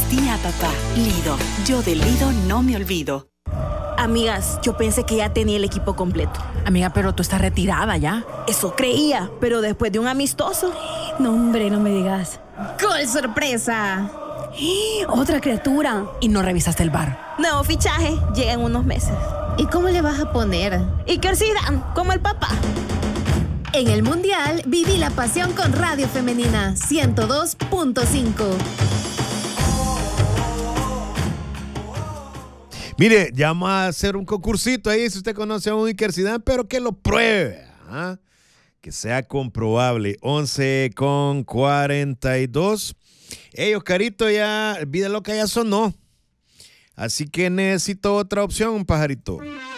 Tía, papá, Lido. Yo de Lido no me olvido. Amigas, yo pensé que ya tenía el equipo completo. Amiga, pero tú estás retirada ya. Eso creía, pero después de un amistoso. No, hombre, no me digas. ¡Gol sorpresa! Otra criatura. Y no revisaste el bar. Nuevo fichaje, llega en unos meses. ¿Y cómo le vas a poner? Iker Zidane, como el papá. En el Mundial, viví la pasión con Radio Femenina 102.5. Mire, ya vamos a hacer un concursito ahí, si usted conoce a un Iker Zidane, pero que lo pruebe, ¿ah? Que sea comprobable. 11:42. Ey, Oscarito, ya, Vida Loca ya sonó. Así que necesito otra opción, pajarito.